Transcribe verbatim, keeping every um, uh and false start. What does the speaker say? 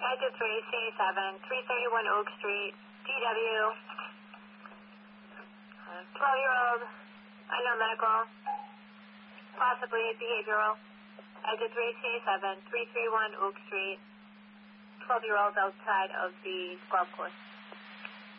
Exit three, C seven, three thirty-one Oak Street, D W, uh, twelve-year-old, unknown medical, possibly behavioral. Exit three, C seven, three thirty-one Oak Street, twelve-year-old outside of the golf course.